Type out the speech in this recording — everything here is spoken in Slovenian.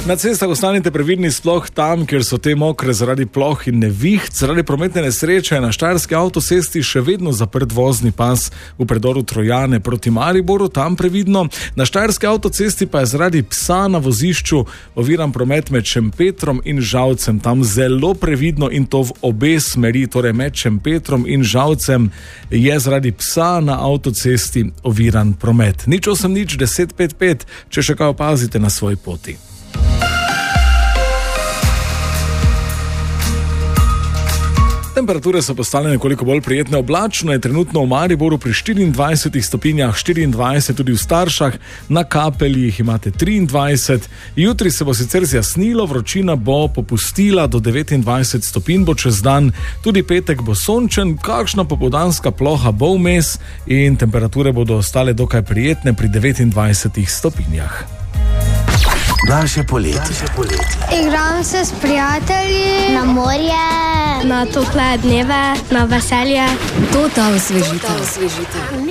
Na cestah ostanite previdni, sploh tam, kjer so te mokre zaradi ploh in neviht. Zaradi prometne nesreče je na štajerski avtocesti še vedno zaprt vozni pas v predoru Trojane proti Mariboru, tam previdno. Na štajerski avtocesti pa je zaradi psa na vozišču oviran promet med Šempetrom in Žalcem. Tam zelo previdno in to v obe smeri, torej med Šempetrom in Žalcem je zaradi psa na avtocesti oviran promet. 080 1055, če še kaj opazite na svoji poti. Temperature so postale nekoliko bolj prijetne. Oblačno je trenutno v Mariboru pri 24 stopinjah, 24 tudi v Staršah, na Kapeljih imate 23. Jutri se bo sicer zjasnilo, vročina bo popustila do 29 stopinj, bo čez dan, tudi petek bo sončen, kakšna popoldanska ploha bo vmes in temperature bodo ostale dokaj prijetne pri 29 stopinjah. Naše poletje. Igram se s prijatelji na morje, na tople dneve, na veselje. To ta osvežitev.